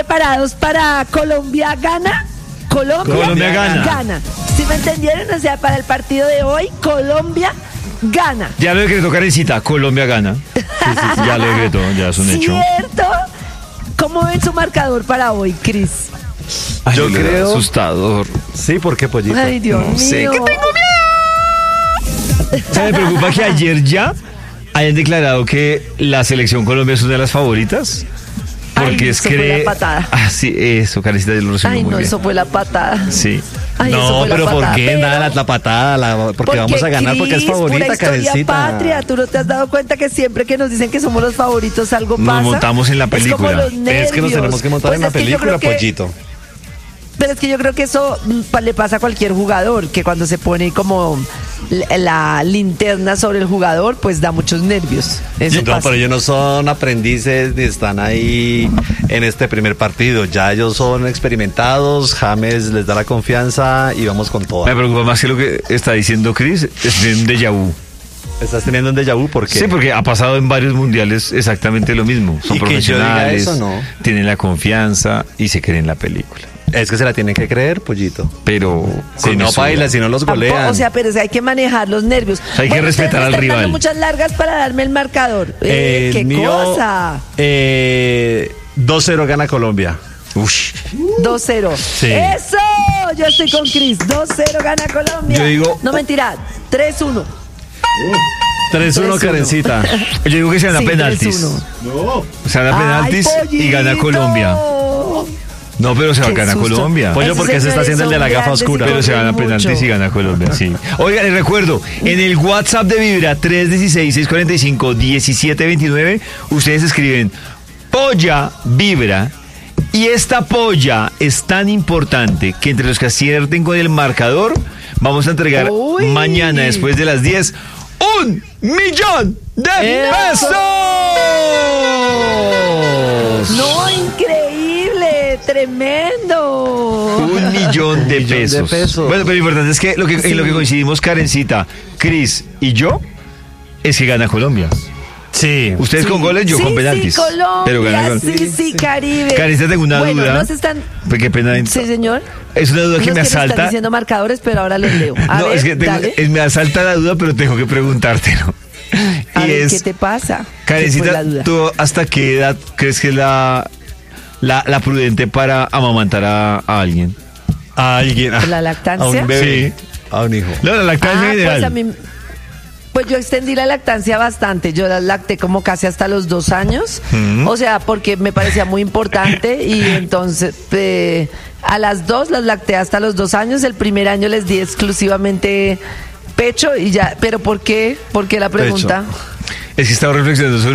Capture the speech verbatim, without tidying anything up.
¿Preparados para Colombia gana? Colombia, Colombia gana. gana. ¿Sí me entendieron? O sea, para el partido de hoy, Colombia gana. Ya lo decretó Karencita, Colombia gana. Sí, sí, sí, ya lo decretó, ya es un hecho. ¿Cierto? ¿Cómo ven su marcador para hoy, Cris? Ay, Yo yo creo. creo- Asustador. Sí, ¿por qué, pollito? Ay, Dios No mío. sé, ¿qué tengo O sea, me preocupa que ayer ya hayan declarado que la selección Colombia es una de las favoritas. Porque Ay, es eso que. fue la patada. Ah, sí, eso, Karencita, yo lo resumió Ay, muy no, bien. eso fue la patada. Sí. Ay, eso No, fue la pero ¿por patada, qué? pero- Nada, la, la patada, la- porque, vamos a ganar, porque es Cris, favorita, pura historia Karencita. patria. ¿Tú no te has dado cuenta que siempre que nos dicen que somos los favoritos algo Nos pasa? montamos en la Es como película. los Es que nos nervios. tenemos que montar Pues en la es que yo película, creo que- pollito. Pero es que yo creo que eso mm, pa- le pasa a cualquier jugador, que cuando se pone como la, la linterna sobre el jugador, pues da muchos nervios. Eso No, pasa. pero ellos no son aprendices ni están ahí en este primer partido. Ya ellos son experimentados, James les da la confianza y vamos con Me todo. preocupa más que lo que está diciendo Chris, es un déjà vu. ¿Estás teniendo un déjà vu? ¿Por qué? Sí, porque ha pasado en varios mundiales exactamente lo mismo. Son Y que yo diga profesionales, eso, no. tienen la confianza y se creen la película. Es que se la tienen que creer, pollito. Pero Si con no mesura. baila, si no los Tampoco, golean. o sea, pero es que hay que manejar los nervios. Hay que Bueno, ustedes respetar me al están dando rival. muchas largas para darme el marcador. Eh, El ¡Qué mío, cosa! eh, dos cero gana Colombia. Ush. dos cero. Sí. ¡Eso! Yo estoy con Cris. dos cero gana Colombia. Yo digo- No, mentira. tres uno. tres uno, tres uno. Karencita. Yo digo que se van a Sí, penaltis. tres uno. Se van a penaltis y gana Colombia. No, pero se va a Qué ganar susto. Colombia. Pollo, Esos ¿por qué se está señores haciendo el de la son gafa grandes y oscura? Pero se van a corren penaltis mucho. y gana Colombia, sí. Oigan, les recuerdo, en el WhatsApp de Vibra tres uno seis, seis cuatro cinco, uno siete dos nueve, ustedes escriben Polla Vibra. Y esta polla es tan importante que entre los que acierten con el marcador, vamos a entregar Uy. mañana después de las diez un millón de ¡Eso! pesos. No, increíble, tremendo. Un millón de Un millón de pesos. pesos. Bueno, pero lo importante es que, lo que Sí. en lo que coincidimos Karencita, Cris y yo es que gana Colombia. Sí. Ustedes con goles, yo sí, con penaltis. Sí, Colombia, pero gana Colombia. sí, sí, Caribe. Karencita, tengo una bueno, duda. Nos están... Qué pena. Sí, señor. Es una duda que Unos me nos están asalta. diciendo marcadores, pero ahora les leo. A no, ver, es que tengo- dale. es- me asalta la duda, pero tengo que preguntártelo. A y ver, es, ¿qué te pasa? ¿Qué fue Karencita, la duda? ¿tú hasta qué edad crees que es la, la, la prudente para amamantar a, a alguien? A alguien. a- ¿La lactancia? A un bebé. Sí. A un hijo. No, la lactancia Ah, en pues general. a mí... Pues yo extendí la lactancia bastante, yo la lacté como casi hasta los dos años, o sea, porque me parecía muy importante y entonces eh, a las dos las lacté hasta los dos años, el primer año les di exclusivamente pecho y ya, pero ¿por qué? ¿Por qué la pregunta? Es que estaba reflexionando sobre